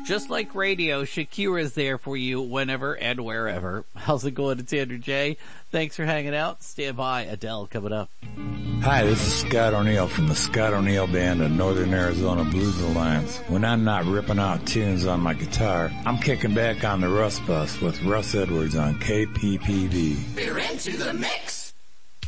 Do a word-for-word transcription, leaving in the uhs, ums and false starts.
Just like radio, Shakira's there for you whenever and wherever. How's it going? It's Andrew J. Thanks for hanging out. Stand by. Adele coming up. Hi, this is Scott O'Neill from the Scott O'Neill Band of Northern Arizona Blues Alliance. When I'm not ripping out tunes on my guitar, I'm kicking back on the Russ Bus with Russ Edwards on K P P V. You're into the mix.